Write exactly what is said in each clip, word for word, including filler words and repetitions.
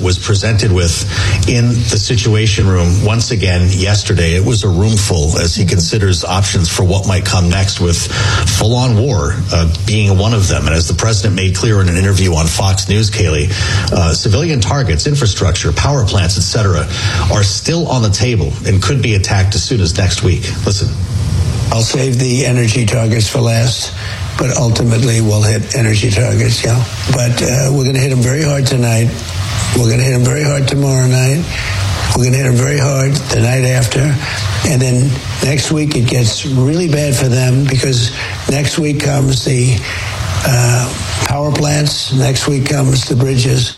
was presented with in the Situation Room once again yesterday. It was a room full as he considers options for what might come next, with full-on war uh, being one of them. And as the president made clear in an interview on Fox News, Kaylee, uh, civilian targets, infrastructure, power plants, et cetera, are still on the table and could be attacked as soon as next week. Listen. I'll save the energy targets for last, but ultimately we'll hit energy targets, yeah. But uh, we're going to hit them very hard tonight. We're going to hit them very hard tomorrow night. We're going to hit them very hard the night after. And then next week it gets really bad for them, because next week comes the uh, power plants. Next week comes the bridges.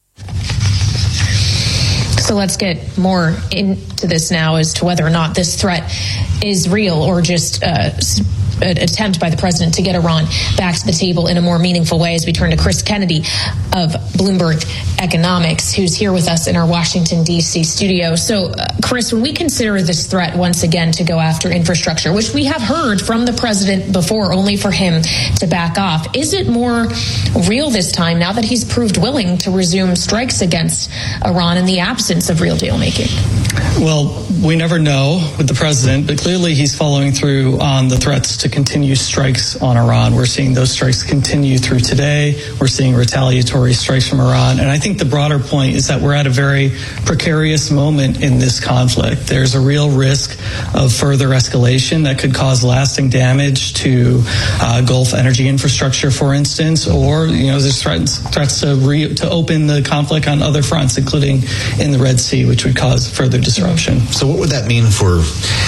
So let's get more into this now as to whether or not this threat is real or just uh, an attempt by the president to get Iran back to the table in a more meaningful way, as we turn to Chris Kennedy of Bloomberg Economics, who's here with us in our Washington, D C studio. So, uh, Chris, when we consider this threat once again to go after infrastructure, which we have heard from the president before, only for him to back off, is it more real this time now that he's proved willing to resume strikes against Iran in the absence of real deal making? Well, we never know with the president, but clearly he's following through on the threats to continue strikes on Iran. We're seeing those strikes continue through today. We're seeing retaliatory strikes from Iran. And I think the broader point is that we're at a very precarious moment in this conflict. There's a real risk of further escalation that could cause lasting damage to uh, Gulf energy infrastructure, for instance, or, you know, there's threats, threats to, re- to open the conflict on other fronts, including in the Red Sea, which would cause further disruption. So what would that mean for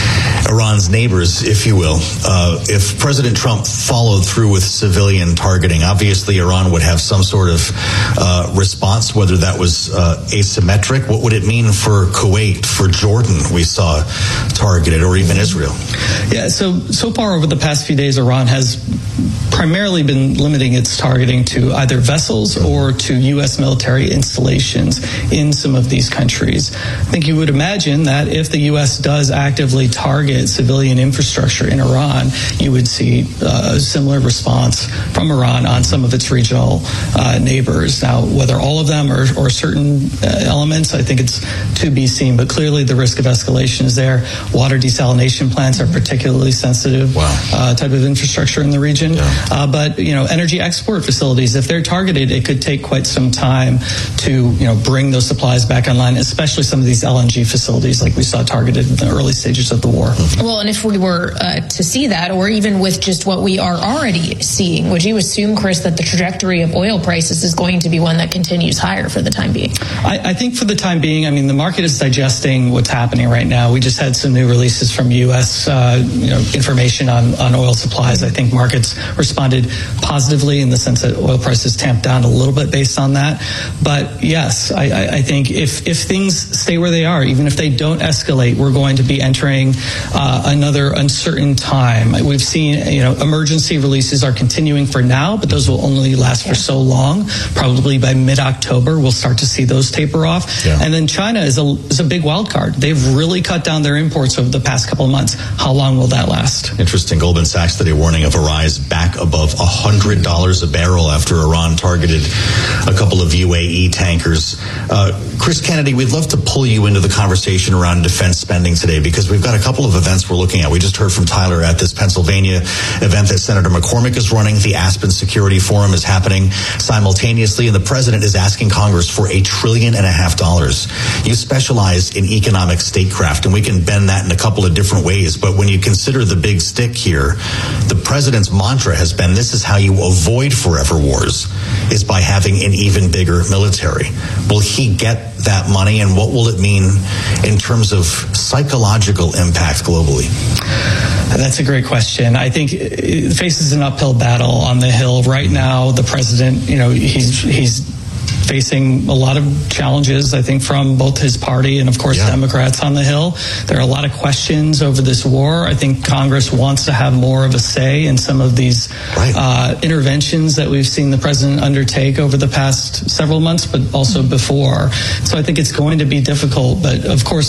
Iran's neighbors, if you will, uh, if President Trump followed through with civilian targeting? Obviously, Iran would have some sort of uh, response, whether that was uh, asymmetric. What would it mean for Kuwait, for Jordan, we saw targeted, or even Israel? Yeah, so so far over the past few days, Iran has primarily been limiting its targeting to either vessels or to U S military installations in some of these countries. I think you would imagine that if the U S does actively target civilian infrastructure in Iran, you would see uh, a similar response from Iran on some of its regional uh, neighbors. Now, whether all of them or, or certain uh, elements, I think it's to be seen, but clearly the risk of escalation is there. Water desalination plants are particularly sensitive wow. uh, type of infrastructure in the region. Yeah. Uh, but, you know, energy export facilities, if they're targeted, it could take quite some time to, you know, bring those supplies back online, especially some of these L N G facilities like we saw targeted in the early stages of the war. Well, and if we were uh, to see that, or even with just what we are already seeing, would you assume, Chris, that the trajectory of oil prices is going to be one that continues higher for the time being? I, I think for the time being, I mean, the market is digesting what's happening right now. We just had some new releases from U S, uh, you know, information on, on oil supplies. I think markets responded positively in the sense that oil prices tamped down a little bit based on that. But yes, I, I, I think if, if things stay where they are, even if they don't escalate, we're going to be entering uh, another uncertain time. We've seen, you know, emergency releases are continuing for now, but those will only last for so long. Probably by mid-October, we'll start to see those taper off. Yeah. And then China is a, is a big wild card. They've really cut down their imports over the past couple of months. How long will that last? Interesting. Goldman Sachs today warning of a rise back above one hundred dollars a barrel after Iran targeted a couple of U A E tankers. Uh, Chris Kennedy, we'd love to pull you into the conversation around defense spending today, because we've got a couple of events we're looking at. We just heard from Tyler at this Pennsylvania event that Senator McCormick is running. The Aspen Security Forum is happening simultaneously, and the president is asking Congress for a trillion and a half dollars. You specialize in economic statecraft, and we can bend that in a couple of different ways. But when you consider the big stick here, the president's mantra has been, this is how you avoid forever wars, is by having an even bigger military. Will he get that money, and what will it mean in terms of psychological impact globally? That's a great question. I think it faces an uphill battle on the Hill right now. The president, you know, he's he's facing a lot of challenges, I think, from both his party and, of course, yeah. Democrats on the Hill. There are a lot of questions over this war. I think Congress wants to have more of a say in some of these right. uh, interventions that we've seen the president undertake over the past several months, but also before. So I think it's going to be difficult. But, of course, the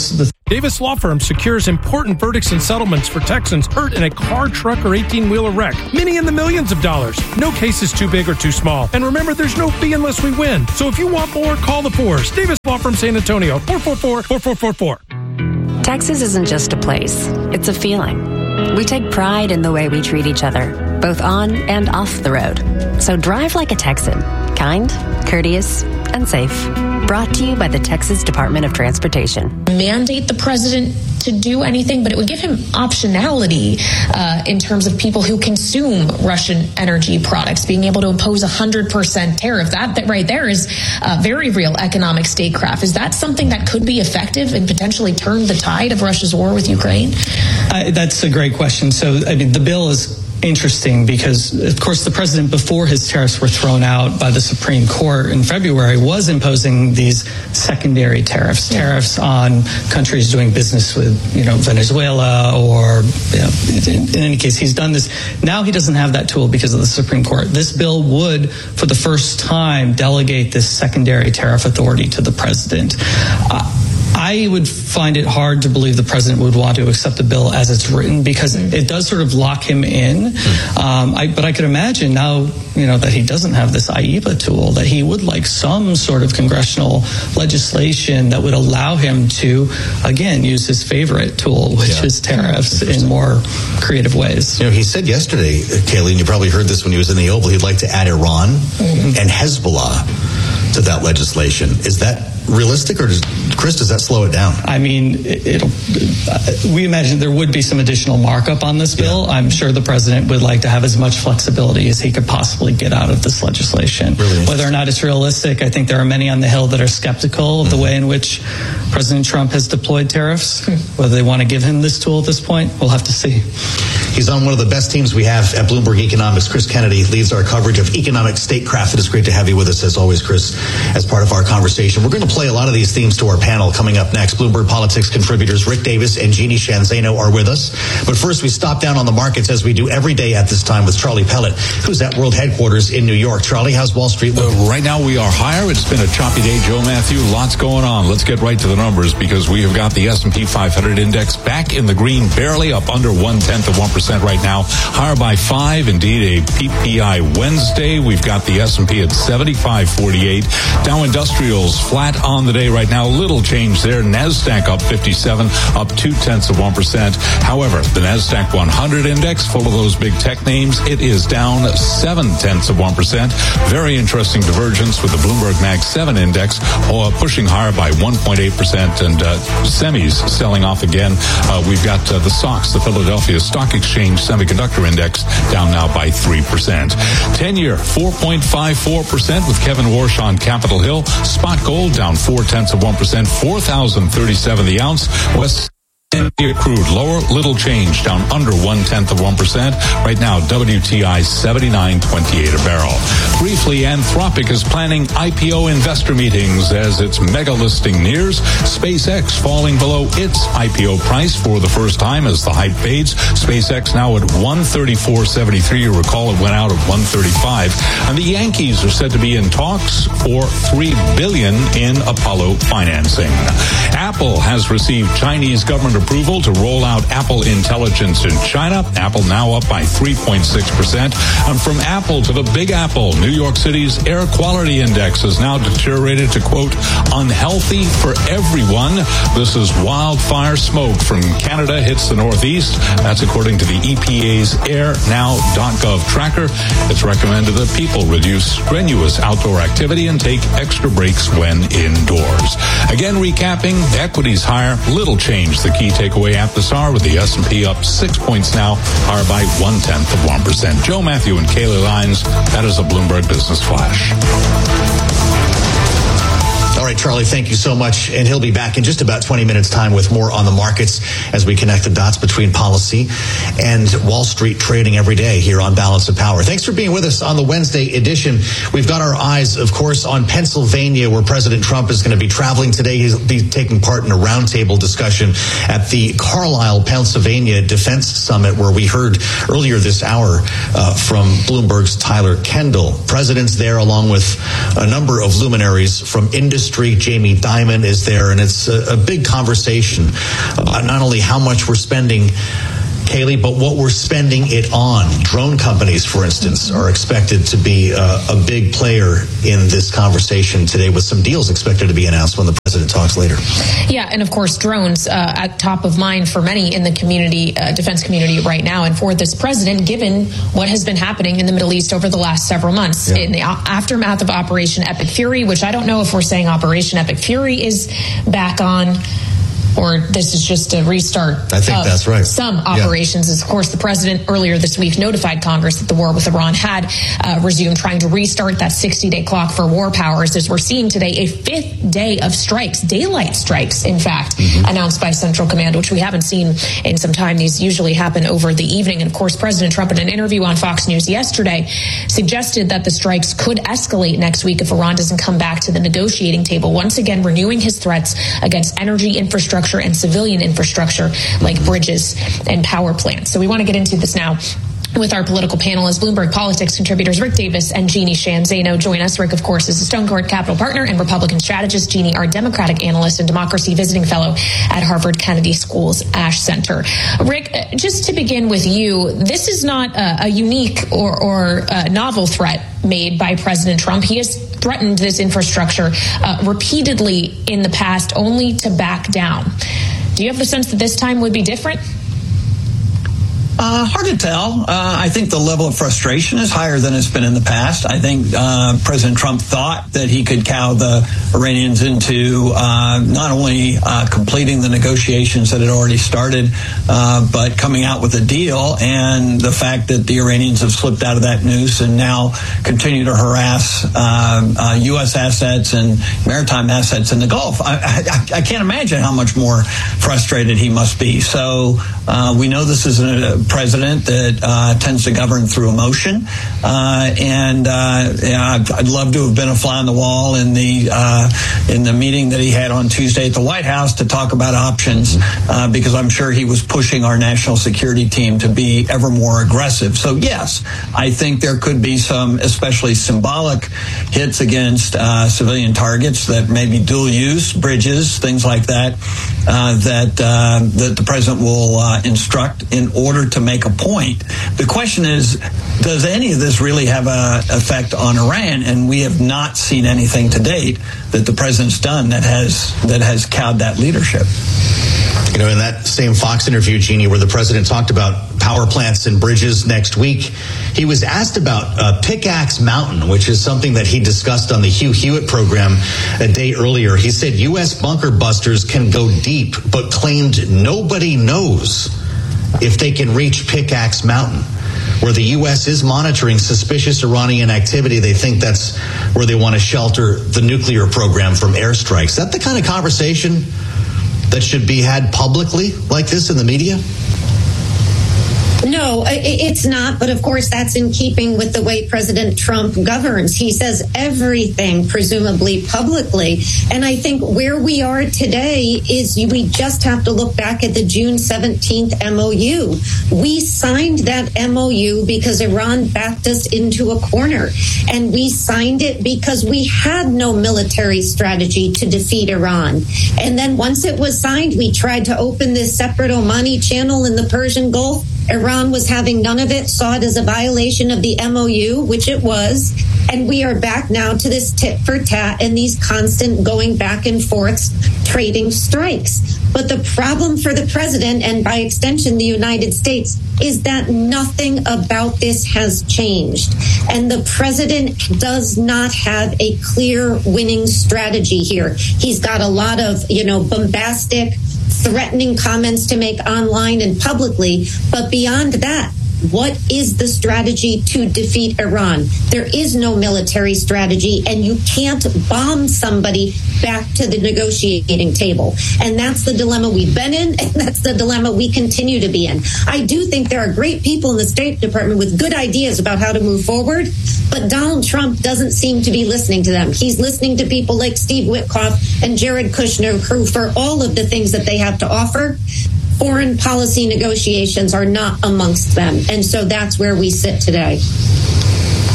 Davis Law Firm secures important verdicts and settlements for Texans hurt in a car, truck, or eighteen-wheeler wreck. Many in the millions of dollars. No case is too big or too small. And remember, there's no fee unless we win. So if you want more, call the Fours. Davis Law Firm San Antonio, four four four, four four four four. Texas isn't just a place. It's a feeling. We take pride in the way we treat each other, both on and off the road. So drive like a Texan. Kind, courteous, and safe. Brought to you by the Texas Department of Transportation. Mandate the president to do anything, but it would give him optionality uh, in terms of people who consume Russian energy products, being able to impose a one hundred percent tariff. That, that right there is uh, very real economic statecraft. Is that something that could be effective and potentially turn the tide of Russia's war with Ukraine? Uh, that's a great question. So, I mean, the bill is interesting because, of course, the president, before his tariffs were thrown out by the Supreme Court in February, was imposing these secondary tariffs, yeah. tariffs on countries doing business with, you know, Venezuela or, you know, in, in any case, he's done this. Now he doesn't have that tool because of the Supreme Court. This bill would, for the first time, delegate this secondary tariff authority to the president. Uh, I would find it hard to believe the president would want to accept the bill as it's written because it does sort of lock him in. Um, I, but I could imagine now, you know, that he doesn't have this I E B A tool, that he would like some sort of congressional legislation that would allow him to, again, use his favorite tool, which yeah. is tariffs, in more creative ways. You know, he said yesterday, Kaylee, and you probably heard this when he was in the Oval, he'd like to add Iran mm-hmm. and Hezbollah to that legislation. Is that realistic, or does, Chris, does that slow it down? I mean, it, it'll. Uh, we imagine there would be some additional markup on this bill. Yeah. I'm sure the president would like to have as much flexibility as he could possibly get out of this legislation. Really? Whether or not it's realistic, I think there are many on the Hill that are skeptical of mm-hmm. the way in which President Trump has deployed tariffs. Mm-hmm. Whether they want to give him this tool at this point, we'll have to see. He's on one of the best teams we have at Bloomberg Economics. Chris Kennedy leads our coverage of economic statecraft. It is great to have you with us, as always, Chris, as part of our conversation. We're going to play a lot of these themes to our panel coming up next. Bloomberg Politics contributors Rick Davis and Jeannie Shanzano are with us. But first, we stop down on the markets as we do every day at this time with Charlie Pellet, who's at World Headquarters in New York. Charlie, how's Wall Street looking? Uh, right now, we are higher. It's been a choppy day, Joe Matthew. Lots going on. Let's get right to the numbers because we have got the S and P five hundred index back in the green, barely up under one-tenth of one percent right now. Higher by five. Indeed, a P P I Wednesday. We've got the S and P at seventy-five forty-eight. Dow Industrials flat on the day right now. Little change there. NASDAQ up fifty-seven, up two-tenths of one percent. However, the NASDAQ one hundred index, full of those big tech names, it is down seven-tenths of one percent. Very interesting divergence with the Bloomberg Mag seven index uh, pushing higher by one point eight percent and uh, semis selling off again. Uh, we've got uh, the S O X, the Philadelphia Stock Exchange Semiconductor Index, down now by three percent. ten-year, four point five four percent with Kevin Warsh on Capitol Hill. Spot gold down four-tenths of one percent, four thousand thirty-seven the ounce. West ten-year crude lower, little change, down under one-tenth of one percent. Right now, W T I seventy-nine twenty-eight a barrel. Briefly, Anthropic is planning I P O investor meetings as its mega listing nears. SpaceX falling below its I P O price for the first time as the hype fades. SpaceX now at one thirty-four seventy-three. You recall it went out at one thirty-five. And the Yankees are said to be in talks for three billion dollars in Apollo financing. Apple has received Chinese government approval to roll out Apple Intelligence in China. Apple now up by three point six percent. And from Apple to the Big Apple, New York City's air quality index has now deteriorated to, quote, unhealthy for everyone. This is wildfire smoke from Canada hits the Northeast. That's according to the E P A's air now dot gov tracker. It's recommended that people reduce strenuous outdoor activity and take extra breaks when indoors. Again, recapping, equities higher, little change. The key takeaway at this hour with the S and P up six points now, higher by one-tenth of one percent. Joe Matthew and Kaylee Lyons, that is a Bloomberg Business Flash. All right, Charlie, thank you so much. And he'll be back in just about twenty minutes' time with more on the markets as we connect the dots between policy and Wall Street trading every day here on Balance of Power. Thanks for being with us on the Wednesday edition. We've got our eyes, of course, on Pennsylvania, where President Trump is going to be traveling today. He'll be taking part in a roundtable discussion at the Carlisle, Pennsylvania Defense Summit, where we heard earlier this hour uh, from Bloomberg's Tyler Kendall. President's there along with a number of luminaries from industry Street. Jamie Dimon is there, and it's a, a big conversation about not only how much we're spending, Kayleigh, but what we're spending it on. Drone companies, for instance, are expected to be uh, a big player in this conversation today, with some deals expected to be announced when the president talks later. Yeah, and of course, drones uh, at top of mind for many in the community, uh, defense community right now, and for this president, given what has been happening in the Middle East over the last several months. Yeah. In the aftermath of Operation Epic Fury, which I don't know if we're saying Operation Epic Fury is back on, or this is just a restart. I think that's right. Some operations. Yeah. Of course, the president earlier this week notified Congress that the war with Iran had uh, resumed, trying to restart that sixty-day clock for war powers, as we're seeing today a fifth day of strikes, daylight strikes, in fact, mm-hmm. announced by Central Command, which we haven't seen in some time. These usually happen over the evening. And of course, President Trump, in an interview on Fox News yesterday, suggested that the strikes could escalate next week if Iran doesn't come back to the negotiating table, once again renewing his threats against energy infrastructure and civilian infrastructure like bridges and power plants. So we want to get into this now with our political panel as Bloomberg Politics contributors Rick Davis and Jeannie Sheehan Zaino join us. Rick, of course, is a Stone Court Capital partner and Republican strategist. Jeannie, our Democratic analyst and democracy visiting fellow at Harvard Kennedy School's Ash Center. Rick, just to begin with you, this is not a, a unique or, or a novel threat made by President Trump. He has threatened this infrastructure uh, repeatedly in the past, only to back down. Do you have the sense that this time would be different? Uh, hard to tell. Uh, I think the level of frustration is higher than it's been in the past. I think uh, President Trump thought that he could cow the Iranians into uh, not only uh, completing the negotiations that had already started, uh, but coming out with a deal. And the fact that the Iranians have slipped out of that noose and now continue to harass uh, uh, U S assets and maritime assets in the Gulf, I, I, I can't imagine how much more frustrated he must be. So uh, we know this is a president that uh, tends to govern through emotion, uh, and uh, yeah, I'd, I'd love to have been a fly on the wall in the uh, in the meeting that he had on Tuesday at the White House to talk about options, uh, because I'm sure he was pushing our national security team to be ever more aggressive. So yes, I think there could be some, especially symbolic hits against uh, civilian targets that may be dual use, bridges, things like that, uh, that uh, that the president will uh, instruct in order to make a point. The question is, does any of this really have an effect on Iran? And we have not seen anything to date that the president's done that has that has cowed that leadership. You know, in that same Fox interview, Jeannie, where the president talked about power plants and bridges next week, he was asked about uh, Pickaxe Mountain, which is something that he discussed on the Hugh Hewitt program a day earlier. He said U S bunker busters can go deep, but claimed nobody knows if they can reach Pickaxe Mountain, where the U S is monitoring suspicious Iranian activity. They think that's where they want to shelter the nuclear program from airstrikes. Is that the kind of conversation that should be had publicly like this in the media? No, it's not. But of course, that's in keeping with the way President Trump governs. He says everything, presumably publicly. And I think where we are today is we just have to look back at the June seventeenth M O U. We signed that M O U because Iran backed us into a corner. And we signed it because we had no military strategy to defeat Iran. And then once it was signed, we tried to open this separate Omani channel in the Persian Gulf. Iran was having none of it, saw it as a violation of the M O U, which it was. And we are back now to this tit for tat and these constant going back and forths, trading strikes. But the problem for the president, and by extension the United States, is that nothing about this has changed. And the president does not have a clear winning strategy here. He's got a lot of, you know, bombastic, threatening comments to make online and publicly. But beyond that, what is the strategy to defeat Iran? There is no military strategy, and you can't bomb somebody back to the negotiating table. And that's the dilemma we've been in, and that's the dilemma we continue to be in. I do think there are great people in the State Department with good ideas about how to move forward, but Donald Trump doesn't seem to be listening to them. He's listening to people like Steve Witkoff and Jared Kushner, who, for all of the things that they have to offer, foreign policy negotiations are not amongst them. And so that's where we sit today.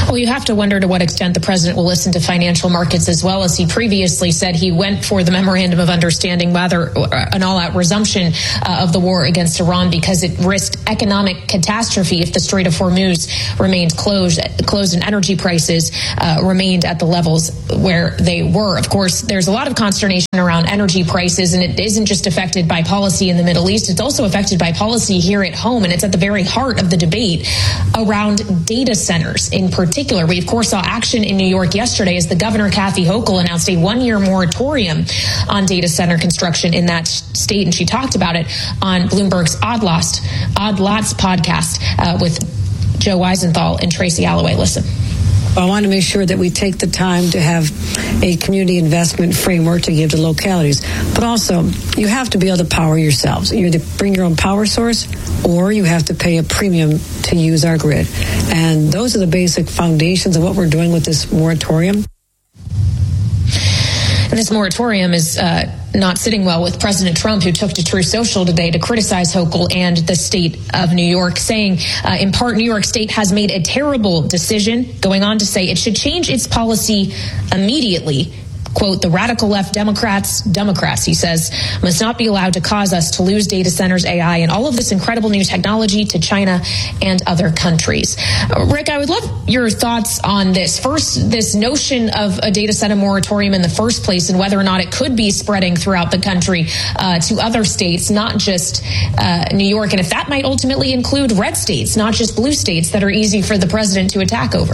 Well, you have to wonder to what extent the president will listen to financial markets as well. As he previously said, he went for the memorandum of understanding, rather an all-out resumption uh, of the war against Iran, because it risked economic catastrophe if the Strait of Hormuz remained closed, closed and energy prices uh, remained at the levels where they were. Of course, there's a lot of consternation around energy prices, and it isn't just affected by policy in the Middle East. It's also affected by policy here at home, and it's at the very heart of the debate around data centers in particular. We, of course, saw action in New York yesterday as the governor, Kathy Hochul, announced a one-year moratorium on data center construction in that state, and she talked about it on Bloomberg's Odd Lots, Odd Lots podcast uh, with Joe Weisenthal and Tracy Alloway. Listen. I want to make sure that we take the time to have a community investment framework to give to localities. But also, you have to be able to power yourselves. You either bring your own power source, or you have to pay a premium to use our grid. And those are the basic foundations of what we're doing with this moratorium. And this moratorium is uh, not sitting well with President Trump, who took to Truth Social today to criticize Hochul and the state of New York, saying, uh, in part, New York State has made a terrible decision, going on to say it should change its policy immediately. Quote, the radical left Democrats, Democrats, he says, must not be allowed to cause us to lose data centers, A I, and all of this incredible new technology to China and other countries. Uh, Rick, I would love your thoughts on this. First, this notion of a data center moratorium in the first place, and whether or not it could be spreading throughout the country uh, to other states, not just uh, New York, and if that might ultimately include red states, not just blue states that are easy for the president to attack over.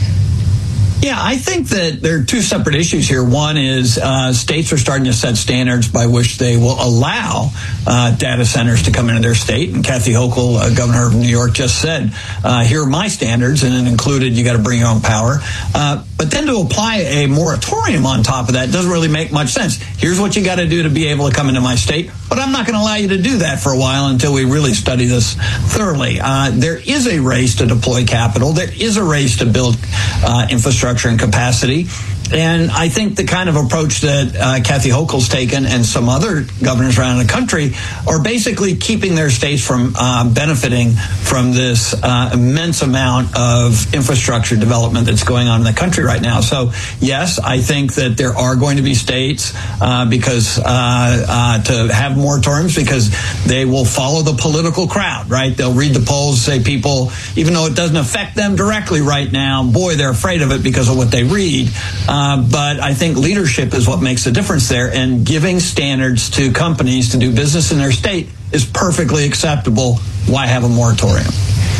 Yeah, I think that there are two separate issues here. One is uh, states are starting to set standards by which they will allow uh, data centers to come into their state. And Kathy Hochul, uh, governor of New York, just said, uh, here are my standards, and it included you got to bring your own power. Uh, but then to apply a moratorium on top of that doesn't really make much sense. Here's what you got to do to be able to come into my state, but I'm not going to allow you to do that for a while until we really study this thoroughly. Uh, there is a race to deploy capital. There is a race to build uh, infrastructure and capacity. And I think the kind of approach that uh, Kathy Hochul's taken and some other governors around the country are basically keeping their states from uh, benefiting from this uh, immense amount of infrastructure development that's going on in the country right now. So, yes, I think that there are going to be states uh, because uh, uh, to have moratoriums because they will follow the political crowd, right? They'll read the polls, say people, even though it doesn't affect them directly right now, boy, they're afraid of it because of what they read. Uh, Uh, but I think leadership is what makes the difference there, and giving standards to companies to do business in their state is perfectly acceptable. Why have a moratorium?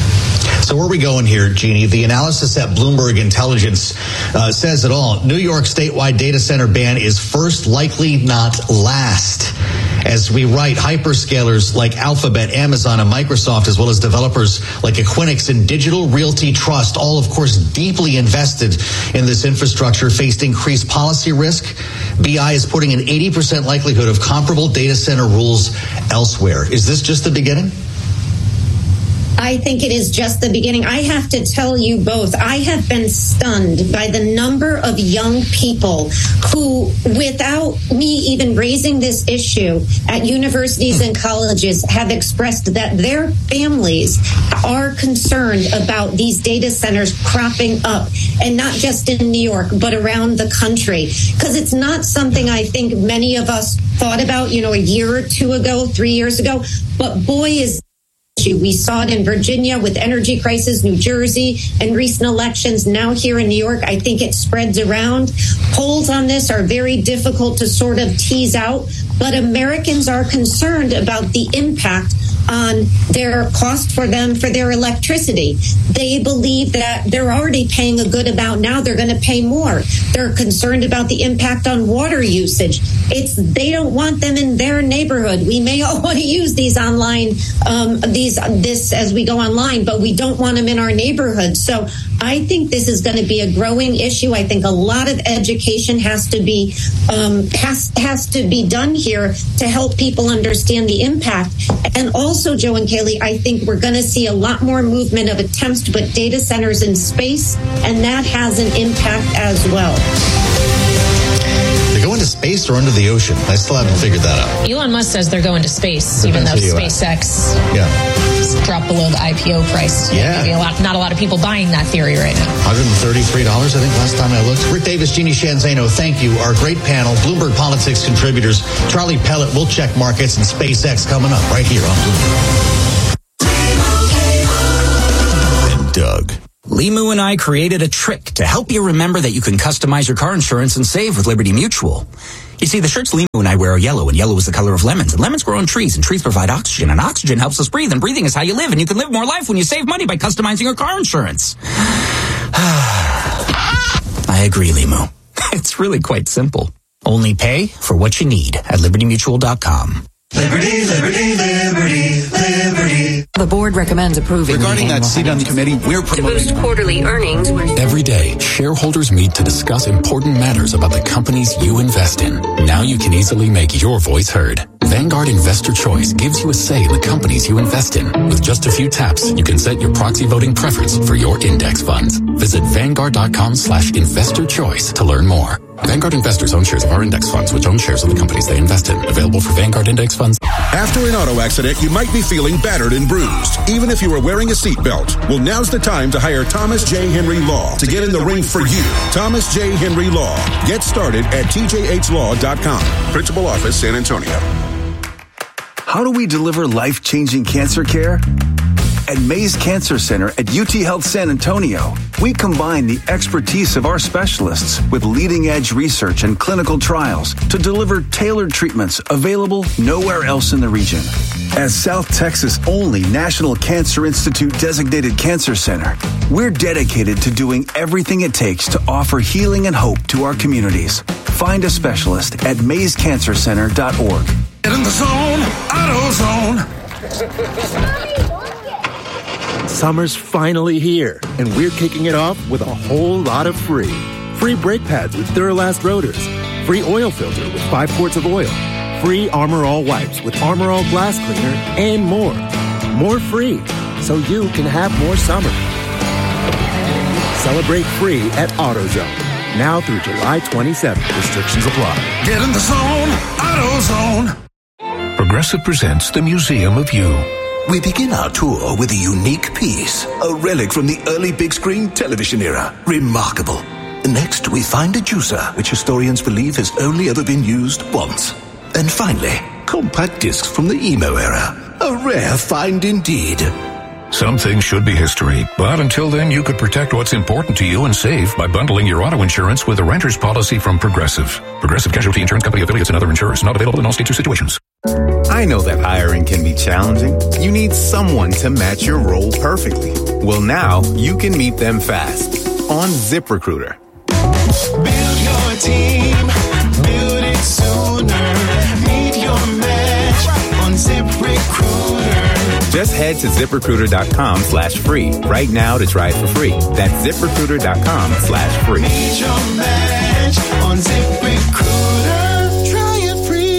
So where are we going here, Jeannie? The analysis at Bloomberg Intelligence uh, says it all. New York statewide data center ban is first, likely not last. As we write, hyperscalers like Alphabet, Amazon, and Microsoft, as well as developers like Equinix and Digital Realty Trust, all, of course, deeply invested in this infrastructure, faced increased policy risk. B I is putting an eighty percent likelihood of comparable data center rules elsewhere. Is this just the beginning? I think it is just the beginning. I have to tell you both, I have been stunned by the number of young people who, without me even raising this issue at universities and colleges, have expressed that their families are concerned about these data centers cropping up, and not just in New York, but around the country. Because it's not something I think many of us thought about, you know, a year or two ago, three years ago. But boy, is we saw it in Virginia with energy crisis, New Jersey, and recent elections. Now here in New York, I think it spreads around. Polls on this are very difficult to sort of tease out, but Americans are concerned about the impact on their cost for them for their electricity. They believe that they're already paying a good amount. Now they're going to pay more. They're concerned about the impact on water usage. It's they don't want them in their neighborhood. We may all want to use these online, um, these this as we go online, but we don't want them in our neighborhood. So I think this is going to be a growing issue. I think a lot of education has to be um, has has to be done here to help people understand the impact. And also, Joe and Kaylee, I think we're going to see a lot more movement of attempts to put data centers in space, and that has an impact as well. To go into space space or under the ocean? I still haven't figured that out. Elon Musk says they're going to space, even though SpaceX yeah. dropped below the I P O price. Yeah. Maybe a lot, not a lot of people buying that theory right now. one hundred thirty-three dollars, I think, last time I looked. Rick Davis, Jeannie Shanzano, thank you. Our great panel, Bloomberg Politics contributors, Charlie Pellet, will check markets, and SpaceX coming up right here on Bloomberg. And Doug. Limu and I created a trick to help you remember that you can customize your car insurance and save with Liberty Mutual. You see, the shirts Limu and I wear are yellow, and yellow is the color of lemons, and lemons grow on trees, and trees provide oxygen, and oxygen helps us breathe, and breathing is how you live, and you can live more life when you save money by customizing your car insurance. I agree, Limu. It's really quite simple. Only pay for what you need at liberty mutual dot com. Liberty, liberty, liberty, liberty. The board recommends approving. Regarding that seat on the committee, we're promoting. To boost quarterly earnings. Every day, shareholders meet to discuss important matters about the companies you invest in. Now you can easily make your voice heard. Vanguard Investor Choice gives you a say in the companies you invest in. With just a few taps, you can set your proxy voting preference for your index funds. Visit vanguard.com slash investor choice to learn more. Vanguard investors own shares of our index funds, which own shares of the companies they invest in. Available for Vanguard index funds. After an auto accident, you might be feeling battered and bruised, even if you are wearing a seatbelt. Well, now's the time to hire Thomas J. Henry Law to get in the ring for you. Thomas J. Henry Law. Get started at T J H law dot com. Principal Office, San Antonio. How do we deliver life-changing cancer care? At Mays Cancer Center at U T Health San Antonio, we combine the expertise of our specialists with leading-edge research and clinical trials to deliver tailored treatments available nowhere else in the region. As South Texas' only National Cancer Institute designated cancer center, we're dedicated to doing everything it takes to offer healing and hope to our communities. Find a specialist at mays cancer center dot org. Get in the zone, AutoZone. Summer's finally here, and we're kicking it off with a whole lot of free. Free brake pads with Duralast rotors. Free oil filter with five quarts of oil. Free Armor All wipes with Armor All glass cleaner, and more. More free, so you can have more summer. Celebrate free at AutoZone. Now through July twenty-seventh. Restrictions apply. Get in the zone, AutoZone. Progressive presents the Museum of You. We begin our tour with a unique piece, a relic from the early big screen television era. Remarkable. Next, we find a juicer, which historians believe has only ever been used once. And finally, compact discs from the emo era. A rare find indeed. Some things should be history, but until then, you could protect what's important to you and save by bundling your auto insurance with a renter's policy from Progressive. Progressive Casualty Insurance Company affiliates and other insurers. Not available in all states or situations. I know that hiring can be challenging. You need someone to match your role perfectly. Well, now you can meet them fast on ZipRecruiter. Build your team, build it sooner. Meet your match on ZipRecruiter. Just head to ZipRecruiter.com slash free right now to try it for free. That's ZipRecruiter.com slash free. Meet your match on ZipRecruiter. Try it free.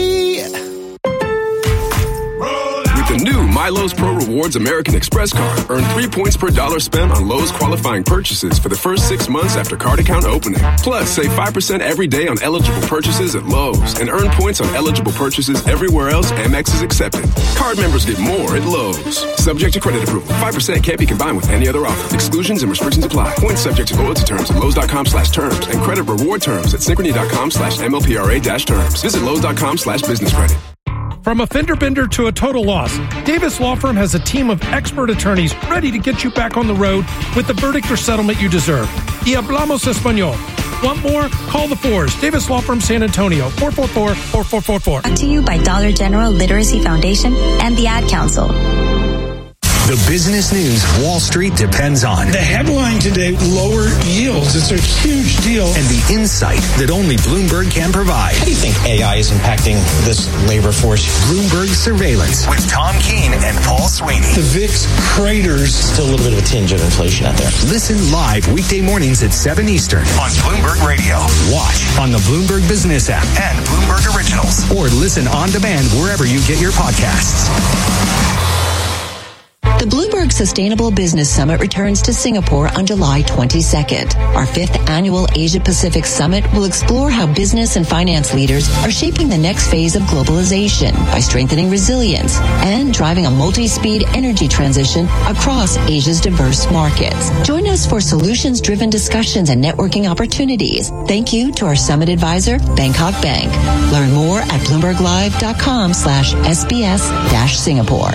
With the new MyLowe's Pro Rewards American Express card, earn three points per dollar spent on Lowe's qualifying purchases for the first six months after card account opening. Plus, save five percent every day on eligible purchases at Lowe's and earn points on eligible purchases everywhere else Amex is accepted. Card members get more at Lowe's. Subject to credit approval. five percent can't be combined with any other offer. Exclusions and restrictions apply. Points subject to loyalty terms at Lowe's.com slash terms and credit reward terms at Synchrony.com slash MLPRA dash terms. Visit Lowe's.com slash business credit. From a fender bender to a total loss, Davis Law Firm has a team of expert attorneys ready to get you back on the road with the verdict or settlement you deserve. Y hablamos español. Want more? Call the fours. Davis Law Firm San Antonio, four four four, four four four four. Brought to you by Dollar General Literacy Foundation and the Ad Council. The business news Wall Street depends on. The headline today, lower yields. It's a huge deal. And the insight that only Bloomberg can provide. How do you think A I is impacting this labor force? Bloomberg Surveillance with Tom Keene and Paul Sweeney. The V I X craters. Still a little bit of a tinge of inflation out there. Listen live weekday mornings at seven Eastern on Bloomberg Radio. Watch on the Bloomberg Business app and Bloomberg Originals. Or listen on demand wherever you get your podcasts. The Bloomberg Sustainable Business Summit returns to Singapore on July twenty-second. Our fifth annual Asia-Pacific Summit will explore how business and finance leaders are shaping the next phase of globalization by strengthening resilience and driving a multi-speed energy transition across Asia's diverse markets. Join us for solutions-driven discussions and networking opportunities. Thank you to our summit advisor, Bangkok Bank. Learn more at bloomberglive.com slash SBS dash Singapore.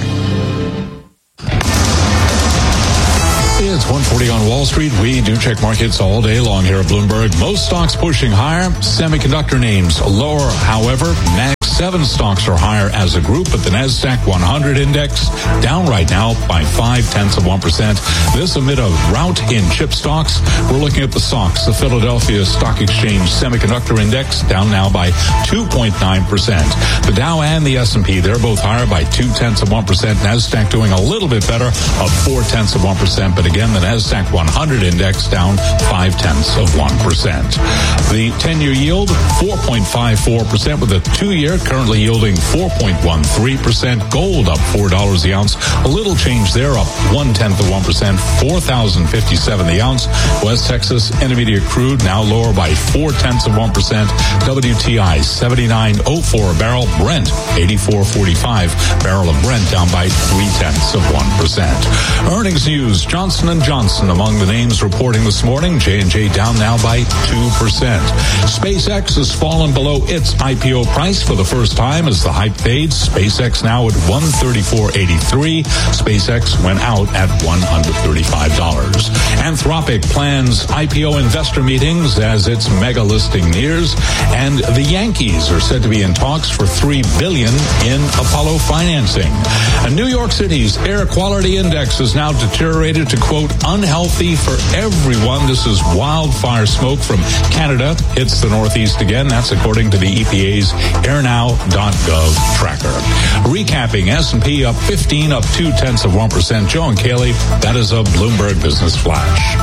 It's one forty on Wall Street. We do check markets all day long here at Bloomberg. Most stocks pushing higher. Semiconductor names lower. However, next seven stocks are higher as a group, but the NASDAQ one hundred index down right now by five tenths of one percent. This amid a rout in chip stocks. We're looking at the S O X, the Philadelphia Stock Exchange Semiconductor Index, down now by two point nine percent. The Dow and the S and P, they're both higher by two tenths of one percent. NASDAQ doing a little bit better, of four tenths of one percent. But again, the NASDAQ one hundred index down five tenths of one percent. The ten-year yield, four point five four percent, with a two-year currently yielding four point one three percent. Gold up four dollars the ounce. A little change there, up one-tenth of one percent, four thousand fifty-seven the ounce. West Texas Intermediate crude now lower by four-tenths of one percent. W T I seventy-nine oh four a barrel. Brent eighty-four forty-five. Barrel of Brent down by three-tenths of one percent. Earnings news. Johnson and Johnson among the names reporting this morning. J and J down now by two percent. SpaceX has fallen below its I P O price for the first time as the hype fades. SpaceX now at one thirty-four eighty-three. SpaceX went out at one hundred thirty-five dollars. Anthropic plans I P O investor meetings as its mega listing nears, and the Yankees are said to be in talks for three billion dollars in Apollo financing. And New York City's air quality index is now deteriorated to, quote, unhealthy for everyone. This is wildfire smoke from Canada hits the Northeast again. That's according to the E P A's air now dot gov tracker. Recapping, S and P up fifteen, up two tenths of one percent. Joe and Kaylee, that is a Bloomberg Business Flash.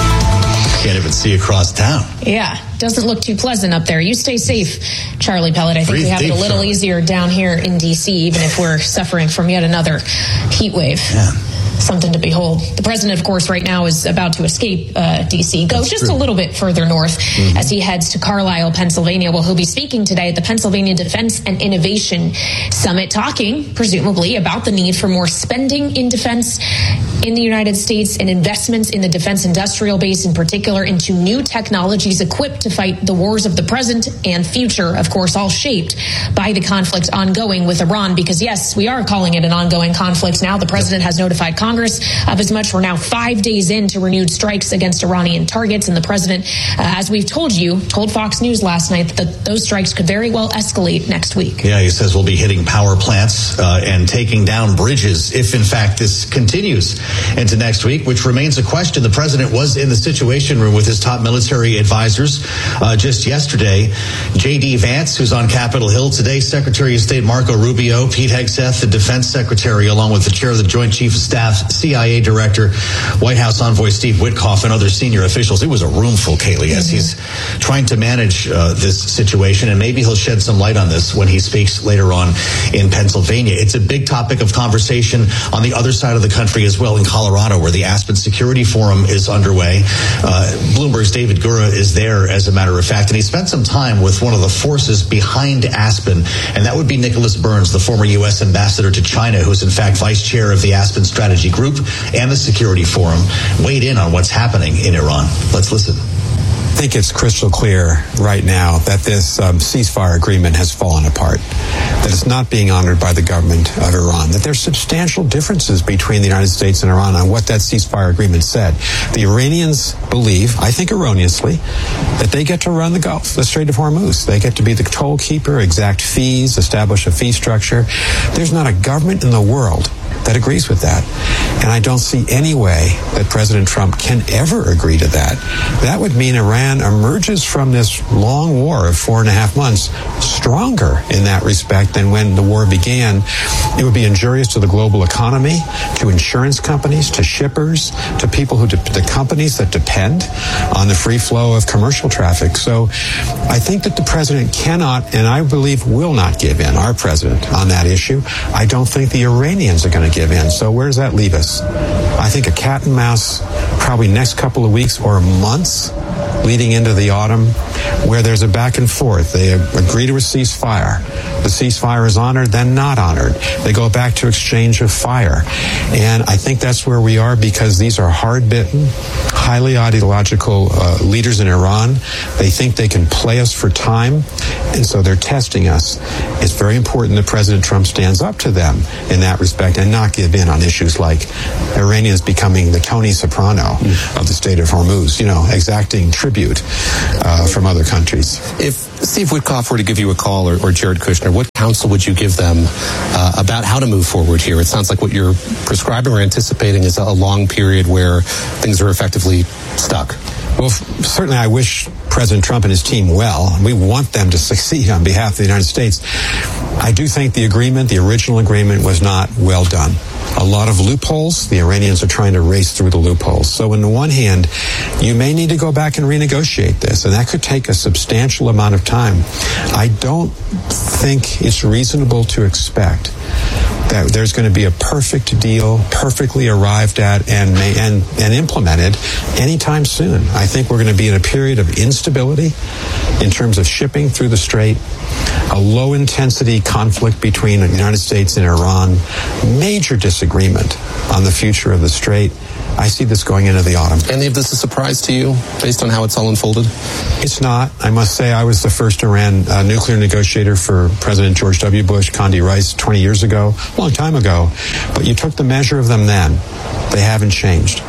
Can't even see across town. Yeah, doesn't look too pleasant up there. You stay safe, Charlie Pellet. I think Breathe we have deep, it a little Charlie. easier down here in D C, even if we're suffering from yet another heat wave. Yeah. Something to behold. The president, of course, right now is about to escape uh, D C, go That's just true. a little bit further north Mm-hmm. as he heads to Carlisle, Pennsylvania. Well, he'll be speaking today at the Pennsylvania Defense and Innovation Summit, talking, presumably, about the need for more spending in defense in the United States and investments in the defense industrial base, in particular, into new technologies equipped to fight the wars of the present and future, of course, all shaped by the conflict ongoing with Iran. Because, yes, we are calling it an ongoing conflict now. The president has notified Congress of as much. We're now five days into renewed strikes against Iranian targets, and the president, uh, as we've told you, told Fox News last night that those strikes could very well escalate next week. Yeah, he says we'll be hitting power plants uh, and taking down bridges if, in fact, this continues into next week, which remains a question. The president was in the Situation Room with his top military advisors uh, just yesterday. J D. Vance, who's on Capitol Hill today, Secretary of State Marco Rubio, Pete Hegseth, the Defense Secretary, along with the chair of the Joint Chief of Staff, C I A Director, White House Envoy Steve Witkoff, and other senior officials. It was a room full, Kaylee, as he's trying to manage uh, this situation, and maybe he'll shed some light on this when he speaks later on in Pennsylvania. It's a big topic of conversation on the other side of the country as well, in Colorado, where the Aspen Security Forum is underway. Uh, Bloomberg's David Gura is there, as a matter of fact, and he spent some time with one of the forces behind Aspen, and that would be Nicholas Burns, the former U S ambassador to China, who's in fact vice chair of the Aspen Strategy Group and the Security Forum, weighed in on what's happening in Iran. Let's listen. I think it's crystal clear right now that this um, ceasefire agreement has fallen apart, that it's not being honored by the government of Iran, that there's substantial differences between the United States and Iran on what that ceasefire agreement said. The Iranians believe, I think erroneously, that they get to run the Gulf, the Strait of Hormuz. They get to be the toll keeper, exact fees, establish a fee structure. There's not a government in the world that agrees with that. And I don't see any way that President Trump can ever agree to that. That would mean Iran emerges from this long war of four and a half months stronger in that respect than when the war began. It would be injurious to the global economy, to insurance companies, to shippers, to people who, de- the companies that depend on the free flow of commercial traffic. So I think that the president cannot, and I believe will not give in, our president, on that issue. I don't think the Iranians are going to to give in. So where does that leave us? I think a cat and mouse, probably next couple of weeks or months leading into the autumn, where there's a back and forth. They agree to a ceasefire. The ceasefire is honored, then not honored. They go back to exchange of fire. And I think that's where we are, because these are hard-bitten, highly ideological uh, leaders in Iran. They think they can play us for time, and so they're testing us. It's very important that President Trump stands up to them in that respect and not give in on issues like Iranians becoming the Tony Soprano of the state of Hormuz, you know, exacting tribute uh, from other countries. If Steve Witkoff were to give you a call, or, or Jared Kushner, what counsel would you give them uh, about how to move forward here? It sounds like what you're prescribing or anticipating is a long period where things are effectively stuck. Well, certainly I wish President Trump and his team well. We want them to succeed on behalf of the United States. I do think the agreement, the original agreement, was not well done. A lot of loopholes. The Iranians are trying to race through the loopholes. So on the one hand, you may need to go back and renegotiate this, and that could take a substantial amount of time. I don't think it's reasonable to expect that there's going to be a perfect deal, perfectly arrived at and may, and, and implemented anytime soon. I think we're going to be in a period of instability in terms of shipping through the Strait, a low-intensity conflict between the United States and Iran, major disagreement on the future of the Strait. I see this going into the autumn. Any of this a surprise to you, based on how it's all unfolded? It's not. I must say I was the first Iran uh, nuclear negotiator for President George W. Bush, Condi Rice, twenty years ago, a long time ago. But you took the measure of them then. They haven't changed.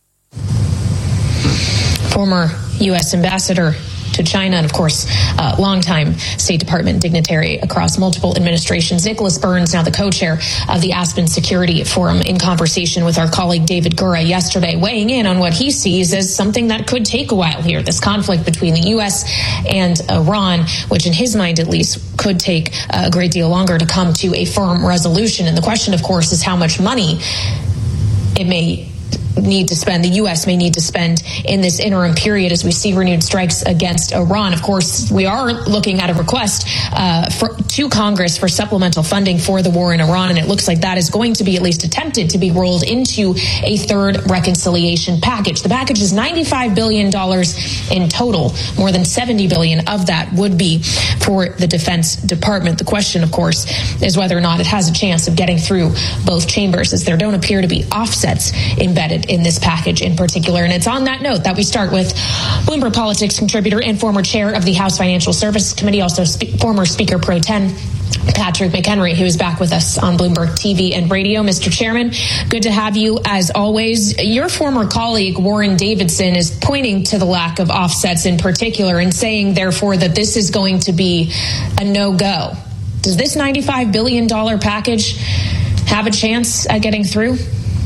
Former U S ambassador to China, and of course, uh, longtime State Department dignitary across multiple administrations, Nicholas Burns, now the co-chair of the Aspen Security Forum, in conversation with our colleague David Gura yesterday, weighing in on what he sees as something that could take a while here, this conflict between the U S and Iran, which in his mind at least could take a great deal longer to come to a firm resolution. And the question, of course, is how much money it may need to spend, the U S may need to spend in this interim period as we see renewed strikes against Iran. Of course, we are looking at a request uh, for, to Congress for supplemental funding for the war in Iran, and it looks like that is going to be at least attempted to be rolled into a third reconciliation package. The package is ninety-five billion dollars in total. More than seventy billion dollars of that would be for the Defense Department. The question, of course, is whether or not it has a chance of getting through both chambers, as there don't appear to be offsets embedded in this package in particular. And it's on that note that we start with Bloomberg Politics contributor and former chair of the House Financial Services Committee, also spe- former Speaker Pro Tem, Patrick McHenry, who is back with us on Bloomberg T V and radio. Mister Chairman, good to have you as always. Your former colleague, Warren Davidson, is pointing to the lack of offsets in particular and saying, therefore, that this is going to be a no-go. Does this ninety-five billion dollars package have a chance at getting through?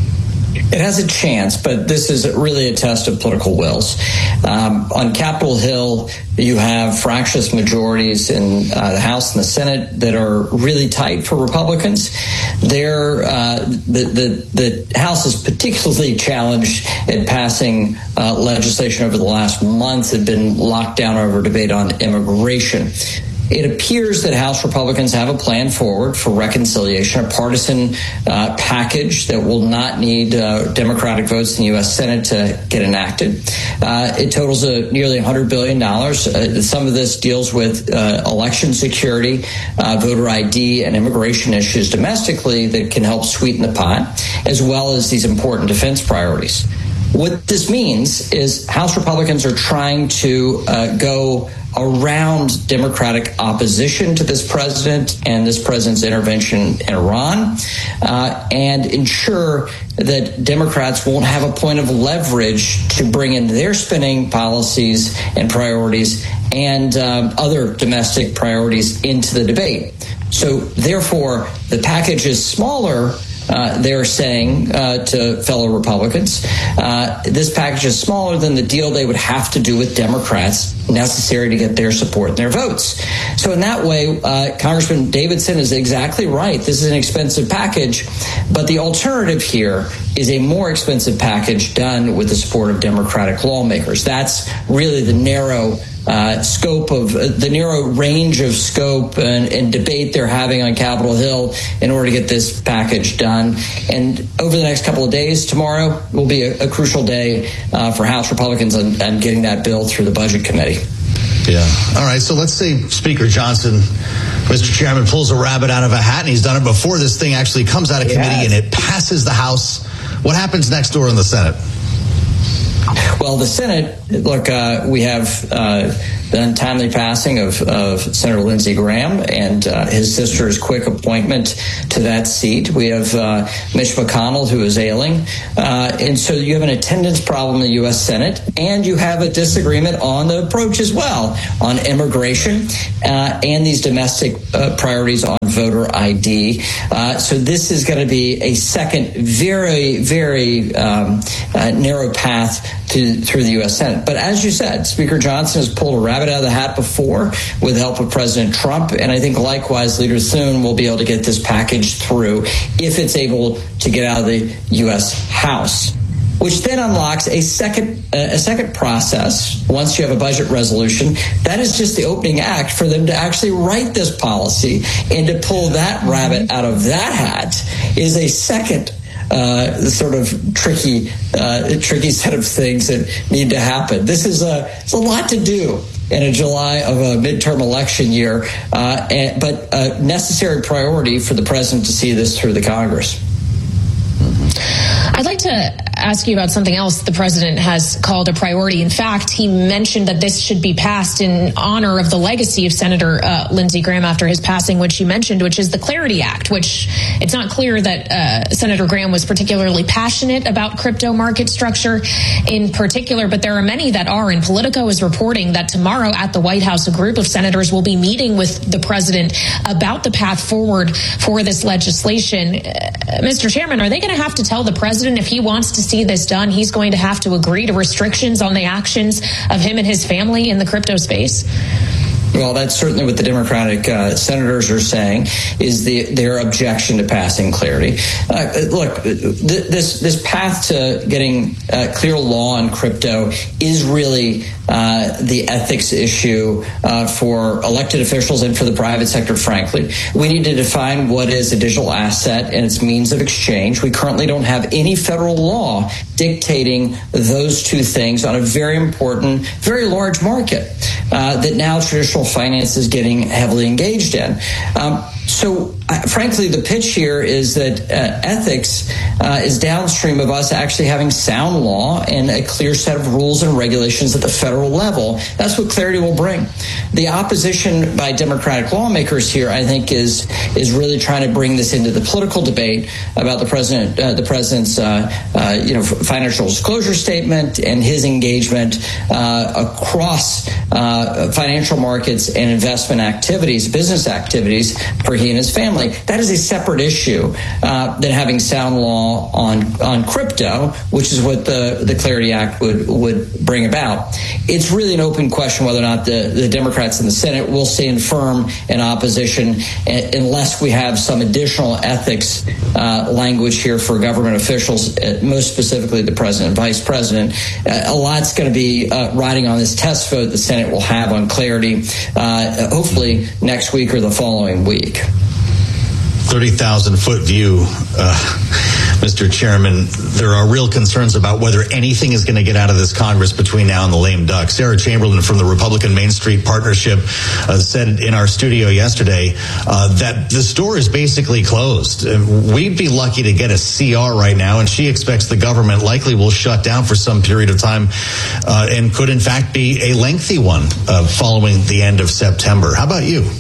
It has a chance, but this is really a test of political wills. Um, on Capitol Hill, you have fractious majorities in uh, the House and the Senate that are really tight for Republicans. They're, uh, the, the, the House is particularly challenged in passing uh, legislation over the last month. Had been locked down over debate on immigration. It appears that House Republicans have a plan forward for reconciliation, a partisan uh, package that will not need uh, Democratic votes in the U S Senate to get enacted. Uh, it totals a nearly one hundred billion dollars. Uh, some of this deals with uh, election security, uh, voter I D, and immigration issues domestically that can help sweeten the pot, as well as these important defense priorities. What this means is House Republicans are trying to uh, go around Democratic opposition to this president and this president's intervention in Iran, uh, and ensure that Democrats won't have a point of leverage to bring in their spending policies and priorities and um, other domestic priorities into the debate. So therefore, the package is smaller. Uh, they're saying uh, to fellow Republicans, uh, this package is smaller than the deal they would have to do with Democrats necessary to get their support and their votes. So in that way, uh, Congressman Davidson is exactly right. This is an expensive package, but the alternative here is a more expensive package done with the support of Democratic lawmakers. That's really the narrow uh, scope of uh, the narrow range of scope and, and debate they're having on Capitol Hill in order to get this package done. And over the next couple of days, tomorrow will be a, a crucial day uh, for House Republicans on, on getting that bill through the Budget Committee. Yeah. All right. So let's say Speaker Johnson, Mister Chairman, pulls a rabbit out of a hat, and he's done it before. This thing actually comes out of committee and it passes the House. What happens next door in the Senate? Well, the Senate, look, uh, we have uh, the untimely passing of, of Senator Lindsey Graham and uh, his sister's quick appointment to that seat. We have uh, Mitch McConnell, who is ailing. Uh, and so you have an attendance problem in the U S Senate, and you have a disagreement on the approach as well on immigration uh, and these domestic uh, priorities on voter I D. Uh, so this is going to be a second very, very um, uh, narrow path to, through the U S Senate. But as you said, Speaker Johnson has pulled a rabbit out of the hat before with the help of President Trump. And I think likewise, Leader Thune will be able to get this package through if it's able to get out of the U S House, which then unlocks a second uh, a second process. Once you have a budget resolution, that is just the opening act for them to actually write this policy, and to pull that rabbit out of that hat is a second uh, sort of tricky uh, tricky set of things that need to happen. This is a it's a lot to do in a July of a midterm election year, uh, and, but a necessary priority for the president to see this through the Congress. I'd like to ask you about something else the president has called a priority. In fact, he mentioned that this should be passed in honor of the legacy of Senator uh, Lindsey Graham after his passing, which you mentioned, which is the Clarity Act, which it's not clear that uh, Senator Graham was particularly passionate about crypto market structure in particular, but there are many that are. And Politico is reporting that tomorrow at the White House, a group of senators will be meeting with the president about the path forward for this legislation. Uh, Mister Chairman, are they going to have to tell the president if he wants to see this done, he's going to have to agree to restrictions on the actions of him and his family in the crypto space? Well, that's certainly what the Democratic uh, senators are saying is the, their objection to passing Clarity. Uh, look, th- this this path to getting uh, clear law on crypto is really uh, the ethics issue uh, for elected officials and for the private sector, frankly. We need to define what is a digital asset and its means of exchange. We currently don't have any federal law dictating those two things on a very important, very large market uh, that now traditional finance is getting heavily engaged in. Um, so, uh, frankly, the pitch here is that uh, ethics uh, is downstream of us actually having sound law and a clear set of rules and regulations at the federal level. That's what Clarity will bring. The opposition by Democratic lawmakers here, I think, is is really trying to bring this into the political debate about the president, uh, the president's, uh, uh, you know, financial disclosure statement and his engagement uh, across uh, financial markets and investment activities, business activities for he and his family. That is a separate issue uh, than having sound law on on crypto, which is what the, the Clarity Act would would bring about. It's really an open question whether or not the, the Democrats in the Senate will stand firm in opposition unless we have some additional ethics uh, language here for government officials, uh, most specifically the president and vice president. Uh, a lot's going to be uh, riding on this test vote the Senate will have on Clarity, uh, hopefully next week or the following week. thirty thousand foot view, uh, Mister Chairman, there are real concerns about whether anything is going to get out of this Congress between now and the lame duck. Sarah Chamberlain from the Republican Main Street Partnership uh, said in our studio yesterday uh, that the store is basically closed. Uh, we'd be lucky to get a C R right now, and she expects the government likely will shut down for some period of time uh, and could in fact be a lengthy one uh, following the end of September. How about you?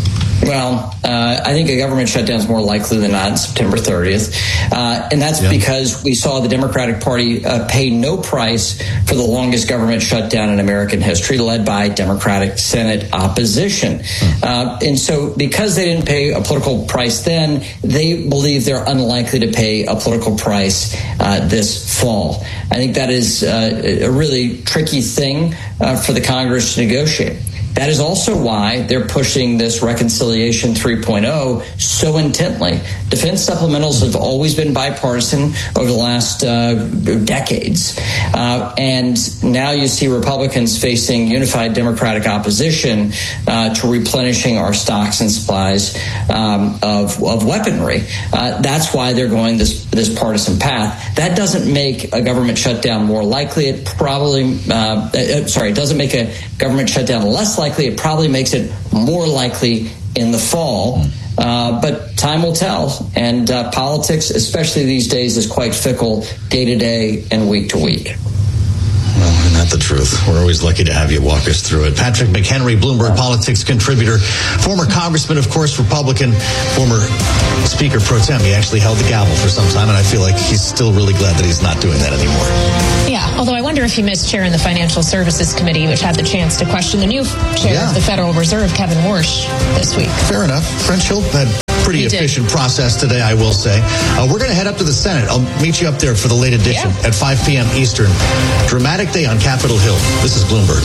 Well, uh, I think a government shutdown is more likely than not September thirtieth. Uh, and that's yeah. because we saw the Democratic Party uh, pay no price for the longest government shutdown in American history, led by Democratic Senate opposition. Hmm. Uh, and so because they didn't pay a political price then, they believe they're unlikely to pay a political price uh, this fall. I think that is uh, a really tricky thing uh, for the Congress to negotiate. That is also why they're pushing this Reconciliation three point oh so intently. Defense supplementals have always been bipartisan over the last uh, decades. Uh, and now you see Republicans facing unified Democratic opposition uh, to replenishing our stocks and supplies um, of, of weaponry. Uh, that's why they're going this, this partisan path. That doesn't make a government shutdown more likely. It probably, uh, uh, sorry, it doesn't make a government shutdown less likely. It probably makes it more likely in the fall. Uh, but time will tell. And uh, politics, especially these days, is quite fickle day to day and week to week. Well, isn't that the truth? We're always lucky to have you walk us through it. Patrick McHenry, Bloomberg Politics contributor, former congressman, of course, Republican, former Speaker pro tem. He actually held the gavel for some time, and I feel like he's still really glad that he's not doing that anymore. Yeah, although I wonder if he missed chair in the Financial Services Committee, which had the chance to question the new chair Yeah. of the Federal Reserve, Kevin Warsh, this week. Fair enough. French Hill had pretty He did. efficient process today, I will say. Uh, we're going to head up to the Senate. I'll meet you up there for the late edition Yeah. at five p.m. Eastern. Dramatic day on Capitol Hill. This is Bloomberg.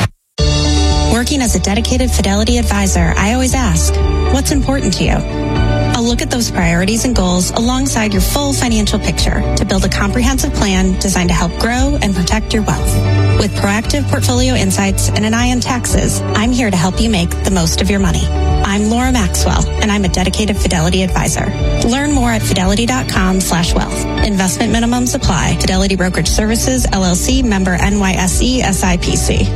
Working as a dedicated Fidelity advisor, I always ask, what's important to you? I'll look at those priorities and goals alongside your full financial picture to build a comprehensive plan designed to help grow and protect your wealth. With proactive portfolio insights and an eye on taxes, I'm here to help you make the most of your money. I'm Laura Maxwell, and I'm a dedicated Fidelity advisor. Learn more at fidelity.com slash wealth. Investment minimums apply. Fidelity Brokerage Services, L L C, member N Y S E, S I P C.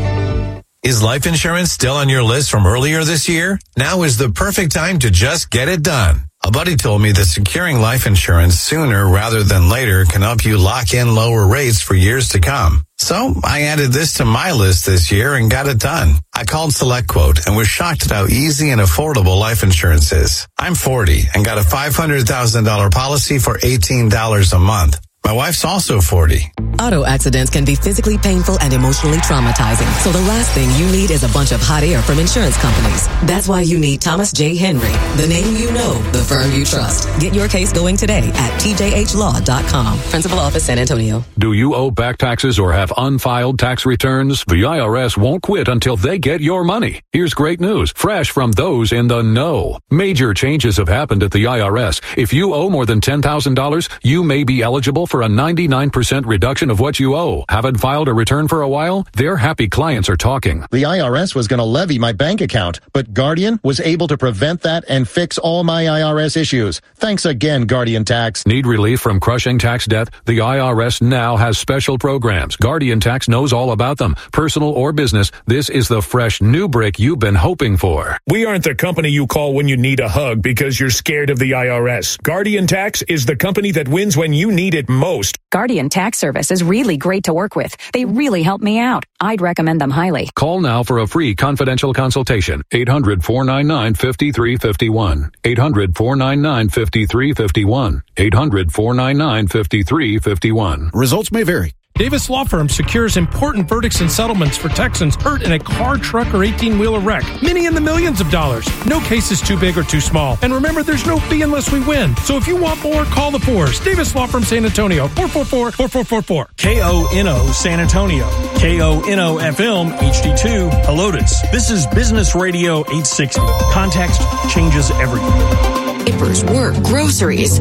Is life insurance still on your list from earlier this year? Now is the perfect time to just get it done. A buddy told me that securing life insurance sooner rather than later can help you lock in lower rates for years to come. So I added this to my list this year and got it done. I called SelectQuote and was shocked at how easy and affordable life insurance is. I'm forty and got a five hundred thousand dollars policy for eighteen dollars a month. My wife's also forty. Auto accidents can be physically painful and emotionally traumatizing. So the last thing you need is a bunch of hot air from insurance companies. That's why you need Thomas J. Henry, the name you know, the firm you trust. Get your case going today at T J H law dot com. Principal Office, San Antonio. Do you owe back taxes or have unfiled tax returns? The I R S won't quit until they get your money. Here's great news, fresh from those in the know. Major changes have happened at the I R S. If you owe more than ten thousand dollars, you may be eligible for a ninety-nine percent reduction of what you owe. Haven't filed a return for a while? Their happy clients are talking. The I R S was going to levy my bank account, but Guardian was able to prevent that and fix all my I R S issues. Thanks again, Guardian Tax. Need relief from crushing tax debt? The I R S now has special programs. Guardian Tax knows all about them. Personal or business, this is the fresh new break you've been hoping for. We aren't the company you call when you need a hug because you're scared of the I R S. Guardian Tax is the company that wins when you need it most. Guardian Tax Service is really great to work with. They really help me out. I'd recommend them highly. Call now for a free confidential consultation. eight hundred, four nine nine, five three five one. eight hundred, four nine nine, five three five one. eight hundred, four nine nine, five three five one. Results may vary. Davis Law Firm secures important verdicts and settlements for Texans hurt in a car, truck, or eighteen-wheeler wreck. Many in the millions of dollars. No case is too big or too small. And remember, there's no fee unless we win. So if you want more, call the fours. Davis Law Firm San Antonio, four four four, four four four four. K O N O San Antonio. K O N O F M H D two Helotes. This is Business Radio eight sixty. Context changes everything. Papers, work, groceries.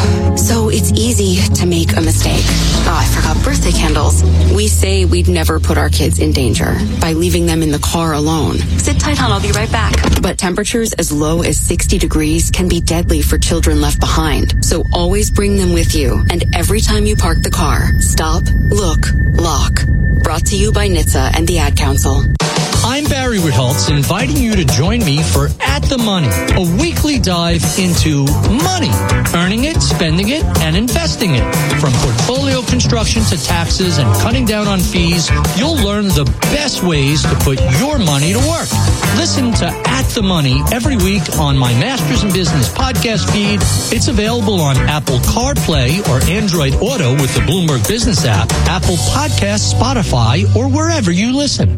So it's easy to make a mistake. Oh, I forgot birthday candles. We say we'd never put our kids in danger by leaving them in the car alone. Sit tight, hon, I'll be right back. But temperatures as low as sixty degrees can be deadly for children left behind. So always bring them with you. And every time you park the car, stop, look, lock. Brought to you by N H T S A and the Ad Council. I'm Barry Ritholtz, inviting you to join me for At the Money, a weekly dive into money, earning it, spending it, and investing it. From portfolio construction to taxes and cutting down on fees, you'll learn the best ways to put your money to work. Listen to At the Money every week on my Masters in Business podcast feed. It's available on Apple CarPlay or Android Auto with the Bloomberg Business app, Apple Podcasts, Spotify, or wherever you listen.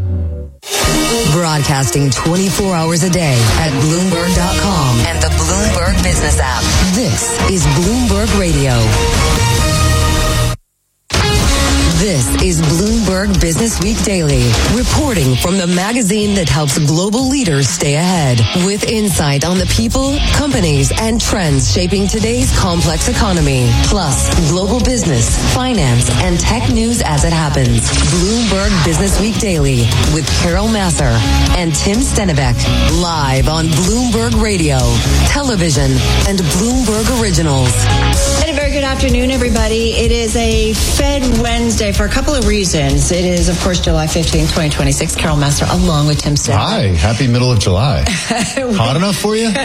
Broadcasting twenty-four hours a day at Bloomberg dot com and the Bloomberg Business app. This is Bloomberg Radio. This is Bloomberg Business Week Daily, reporting from the magazine that helps global leaders stay ahead, with insight on the people, companies, and trends shaping today's complex economy, plus global business, finance, and tech news as it happens. Bloomberg Business Week Daily with Carol Massar and Tim Stennebeck, live on Bloomberg Radio, television, and Bloomberg Originals. And a very good afternoon, everybody. It is a Fed Wednesday for a couple of reasons. It is, of course, July fifteenth, twenty twenty-six. Carol Massar along with Tim Stennebeck. Hi, happy middle of July. Hot enough for you?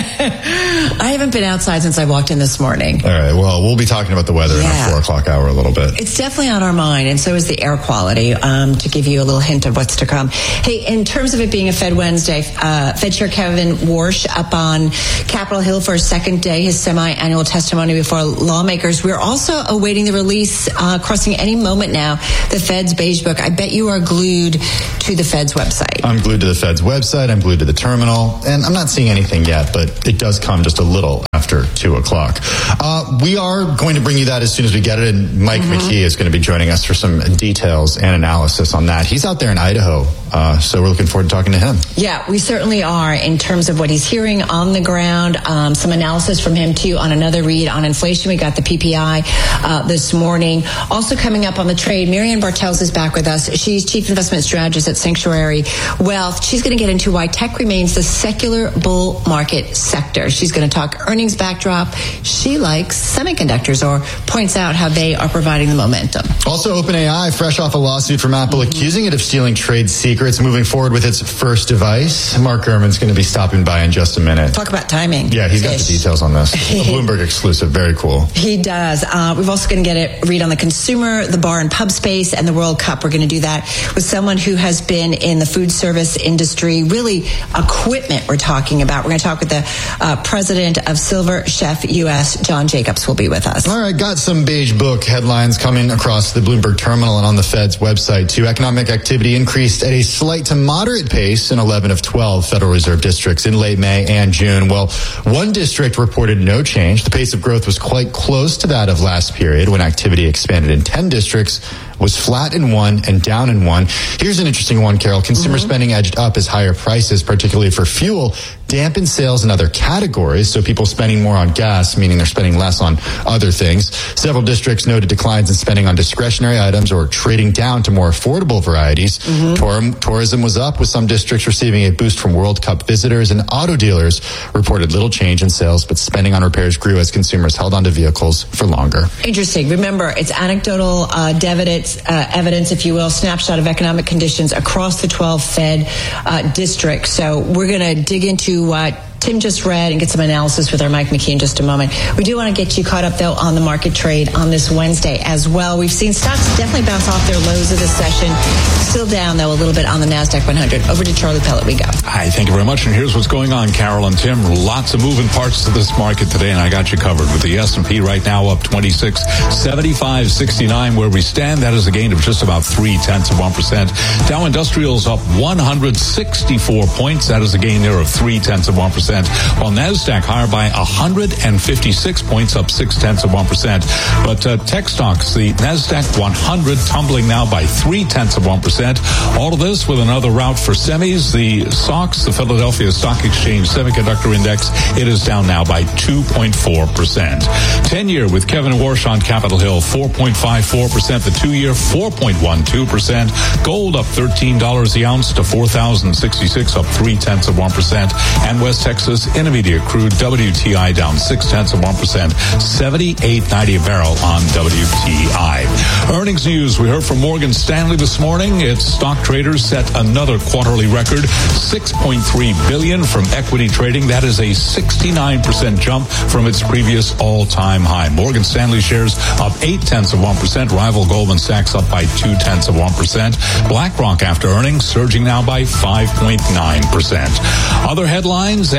I haven't been outside since I walked in this morning. All right, well, we'll be talking about the weather yeah. in our four o'clock hour a little bit. It's definitely on our mind, and so is the air quality, um, to give you a little hint of what's to come. Hey, in terms of it being a Fed Wednesday, uh, Fed Chair Kevin Warsh up on Capitol Hill for a second day, his semi-annual testimony before lawmakers. We're also awaiting the release, uh, crossing any moment now, the Fed's Beige Book. I bet you are glued to the Fed's website. I'm glued to the Fed's website. I'm glued to the terminal, and I'm not seeing anything yet, but it does come just a little after two o'clock. Uh, we are going to bring you that as soon as we get it, and Mike mm-hmm. McKee is going to be joining us for some details and analysis on that. He's out there in Idaho, uh, so we're looking forward to talking to him. Yeah, we certainly are in terms of what he's hearing on the ground. Um, some analysis from him, too, on another read on inflation. We got the P P I uh, this morning. Also coming up on the trade, Marianne Bartels is back with us. She's Chief Investment Strategist at Sanctuary Wealth. She's going to get into why tech remains the secular bull market sector. She's going to talk earnings backdrop. She likes semiconductors, or points out how they are providing the momentum. Also, OpenAI, fresh off a lawsuit from Apple mm-hmm. accusing it of stealing trade secrets, moving forward with its first device. Mark Gurman's going to be stopping by in just a minute. Talk about timing. Yeah, he's got Ish. the details on this. A Bloomberg exclusive. Very cool. He does. Uh, we're also going to get a read on the consumer, the bar and pub space, and the World Cup. We're going to do that with someone who has been in the food service industry, really equipment we're talking about. We're going to talk with the uh, president of Silver Chef U S, John Jacobs, will be with us. All right, got some Beige Book headlines coming across the Bloomberg terminal and on the Fed's website, too. Economic activity increased at a slight to moderate pace in eleven of twelve Federal Reserve districts in late May and June. Well, one district reported no change. The pace of growth was quite close to that of last period, when activity expanded in ten districts, was flat in one and down in one. Here's an interesting one, Carol. Consumer mm-hmm. spending edged up as higher prices, particularly for fuel, dampened sales in other categories. So people spending more on gas, meaning they're spending less on other things. Several districts noted declines in spending on discretionary items or trading down to more affordable varieties. Mm-hmm. Tour- tourism was up, with some districts receiving a boost from World Cup visitors, and auto dealers reported little change in sales, but spending on repairs grew as consumers held onto vehicles for longer. Interesting. Remember, it's anecdotal uh, evidence, uh, evidence, if you will, snapshot of economic conditions across the twelve Fed uh, districts. So we're going to dig into what Tim just read and get some analysis with our Mike McKee in just a moment. We do want to get you caught up, though, on the market trade on this Wednesday as well. We've seen stocks definitely bounce off their lows of this session. Still down, though, a little bit on the NASDAQ one hundred. Over to Charlie Pellet we go. Hi, thank you very much. And here's what's going on, Carol and Tim. Lots of moving parts to this market today, and I got you covered with the S and P right now up twenty-six, seventy-five sixty-nine where we stand. That is a gain of just about three-tenths of one percent. Dow Industrials up one hundred sixty-four points. That is a gain there of three-tenths of one percent. While NASDAQ higher by one hundred fifty-six points, up six-tenths of one percent. But uh, tech stocks, the NASDAQ one hundred tumbling now by three-tenths of one percent. All of this with another rout for semis. The S O X, the Philadelphia Stock Exchange Semiconductor Index, it is down now by two point four percent. ten-year with Kevin Warsh on Capitol Hill, four point five four percent. The two-year, four point one two percent. Gold up thirteen dollars the ounce to four thousand sixty-six, up three-tenths of one percent. And West Texas Intermediate Crude W T I down six-tenths of one percent, seventy-eight ninety a barrel on W T I. Earnings news. We heard from Morgan Stanley this morning. Its stock traders set another quarterly record, six point three billion dollars from equity trading. That is a sixty-nine percent jump from its previous all-time high. Morgan Stanley shares up eight-tenths of one percent. Rival Goldman Sachs up by two-tenths of one percent. BlackRock after earnings surging now by five point nine percent. Other headlines,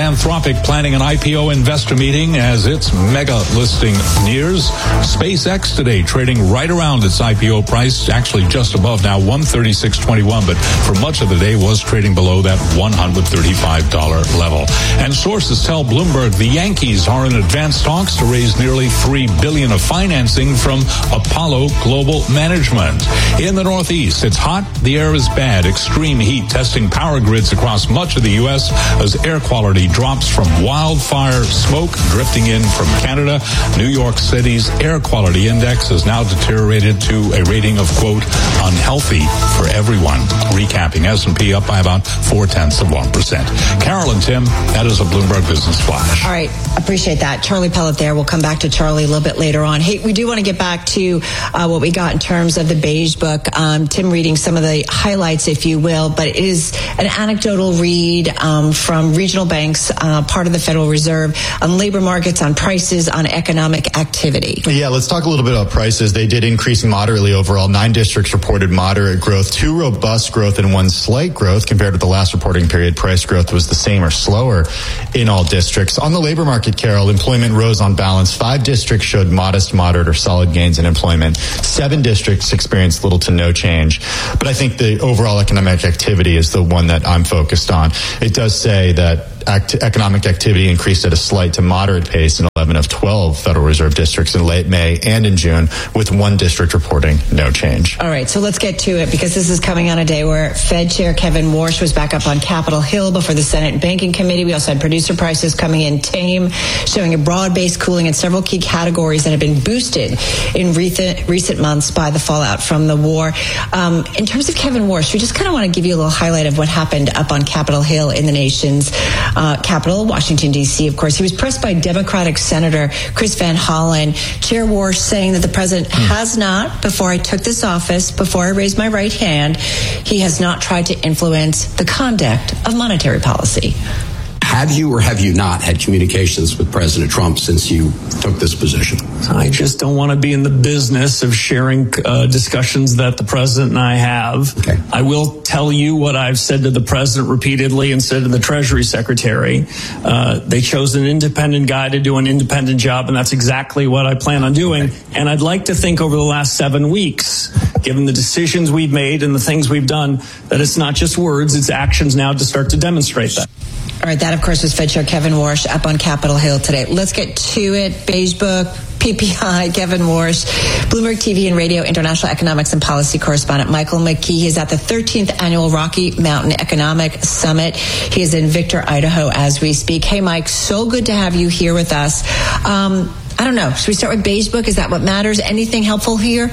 Anthropic planning an I P O investor meeting as its mega listing nears. SpaceX today trading right around its I P O price, actually just above now, one thirty-six twenty-one, but for much of the day was trading below that one thirty-five dollars level. And sources tell Bloomberg the Yankees are in advanced talks to raise nearly three billion dollars of financing from Apollo Global Management. In the Northeast, it's hot, the air is bad. Extreme heat testing power grids across much of the U S as air quality drops from wildfire smoke drifting in from Canada. New York City's air quality index has now deteriorated to a rating of, quote, unhealthy for everyone. Recapping, S and P up by about four-tenths of one percent. Carol and Tim, that is a Bloomberg Business Flash. All right, appreciate that. Charlie Pellet there. We'll come back to Charlie a little bit later on. Hey, we do want to get back to uh, what we got in terms of the Beige Book. Um, Tim reading some of the highlights, if you will, but it is an anecdotal read um, from regional banks, uh, part of the Federal Reserve, on labor markets, on prices, on economic activity. Yeah, let's talk a little bit about prices. They did increase moderately overall. Nine districts reported moderate growth, two robust growth, and one slight growth. Compared with the last reporting period, price growth was the same or slower in all districts. On the labor market, Carol, employment rose on balance. Five districts showed modest, moderate, or solid gains in employment. Seven districts experienced little to no change. But I think the overall economic activity is the one that I'm focused on. It does say that act- economic activity increased at a slight to moderate pace in eleven of twelve Federal Reserve districts in late May and in June, with one district reporting no change. All right, so let's get to it, because this is coming on a day where Fed Chair Kevin Warsh was back up on Capitol Hill before the Senate Banking Committee. We also had producer prices coming in tame, showing a broad-based cooling in several key categories that have been boosted in recent, recent months by the fallout from the war. Um, in terms of Kevin Warsh, we just kind of want to give you a little highlight of what happened up on Capitol Hill in the nation's uh, capital, Washington, D C. Of course, he was pressed by Democratic Senator Chris Van Hollen. Chair Warsh saying that the president hmm. has not, before I took this office, before I raised my right hand, he has not tried to influence the conduct of monetary policy. Have you or have you not had communications with President Trump since you took this position? I just don't want to be in the business of sharing uh, discussions that the president and I have. Okay. I will tell you what I've said to the president repeatedly and said to the Treasury Secretary. Uh, they chose an independent guy to do an independent job, and that's exactly what I plan on doing. Okay. And I'd like to think over the last seven weeks, given the decisions we've made and the things we've done, that it's not just words, it's actions now to start to demonstrate that. All right, that, of course, was Fed Chair Kevin Warsh up on Capitol Hill today. Let's get to it. Beige Book, P P I, Kevin Warsh, Bloomberg T V and Radio International Economics and Policy Correspondent Michael McKee. He's at the thirteenth Annual Rocky Mountain Economic Summit. He is in Victor, Idaho, as we speak. Hey, Mike, so good to have you here with us. Um, I don't know. Should we start with Beige Book? Is that what matters? Anything helpful here?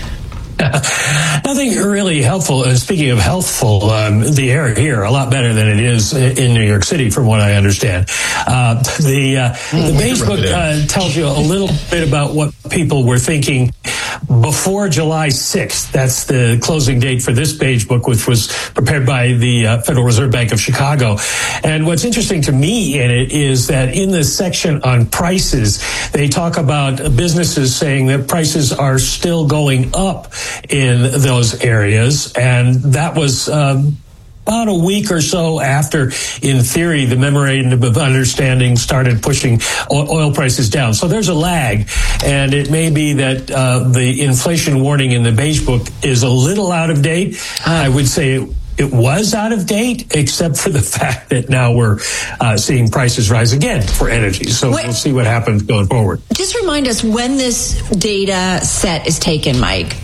Nothing really helpful. Uh, speaking of healthful, um, the air here a lot better than it is in New York City, from what I understand. Uh, the uh, the Beige Book uh, tells you a little bit about what people were thinking before July sixth. That's the closing date for this Beige Book, which was prepared by the uh, Federal Reserve Bank of Chicago. And what's interesting to me in it is that in the section on prices, they talk about businesses saying that prices are still going up in those areas, and that was um, about a week or so after, in theory, the memorandum of understanding started pushing oil prices down. So there's a lag, and it may be that uh, the inflation warning in the Beige Book is a little out of date. I would say it It was out of date, except for the fact that now we're uh, seeing prices rise again for energy. So what? We'll see what happens going forward. Just remind us when this data set is taken, Mike.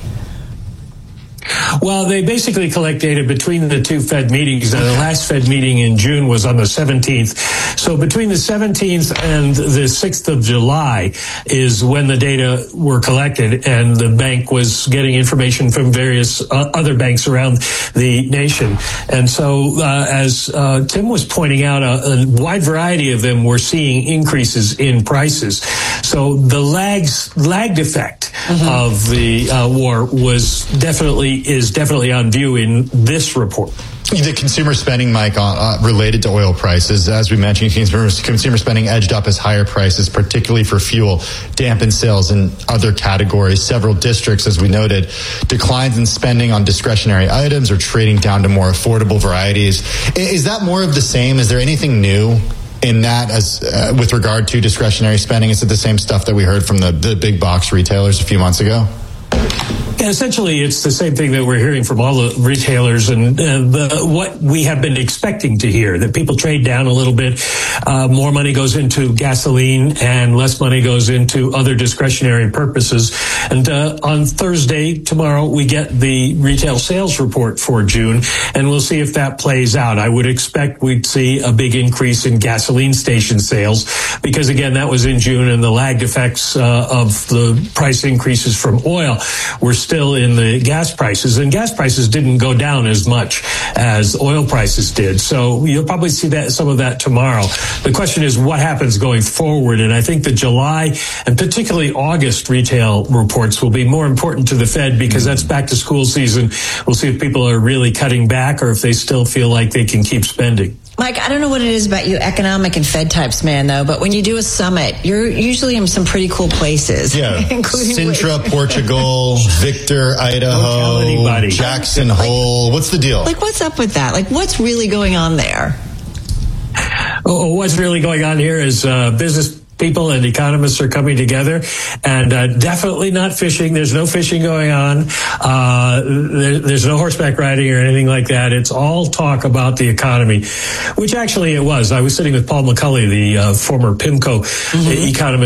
Well, they basically collect data between the two Fed meetings. Uh, the last Fed meeting in June was on the seventeenth. So between the seventeenth and the sixth of July is when the data were collected, and the bank was getting information from various uh, other banks around the nation. And so, uh, as uh, Tim was pointing out, a, a wide variety of them were seeing increases in prices. So the lags, lagged effect mm-hmm. of the uh, war was definitely is definitely on view in this report. The consumer spending, Mike, uh, related to oil prices, as we mentioned, consumer, consumer spending edged up as higher prices, particularly for fuel, dampened sales in other categories. Several districts, as we noted, declines in spending on discretionary items or trading down to more affordable varieties. Is that more of the same? Is there anything new in that as uh, with regard to discretionary spending? Is it the same stuff that we heard from the, the big box retailers a few months ago? Yeah, essentially, it's the same thing that we're hearing from all the retailers and uh, the, what we have been expecting to hear, that people trade down a little bit. Uh, more money goes into gasoline and less money goes into other discretionary purposes. And uh, on Thursday, tomorrow, we get the retail sales report for June, and we'll see if that plays out. I would expect we'd see a big increase in gasoline station sales because, again, that was in June, and the lagged effects uh, of the price increases from oil were still in the gas prices, and gas prices didn't go down as much as oil prices did. So you'll probably see that some of that tomorrow. The question is what happens going forward, and I think the July and particularly August retail reports will be more important to the Fed because that's back to school season. We'll see if people are really cutting back or if they still feel like they can keep spending. Mike, I don't know what it is about you economic and Fed types, man, though, but when you do a summit, you're usually in some pretty cool places. Yeah. Including Sintra, Portugal, Victor, Idaho, Jackson Hole. What's the deal? Like, what's up with that? Like, what's really going on there? Oh, what's really going on here is uh, business people and economists are coming together, and uh, definitely not fishing. There's no fishing going on. Uh, there, there's no horseback riding or anything like that. It's all talk about the economy, which actually it was. I was sitting with Paul McCulley, the uh, former PIMCO mm-hmm. economist.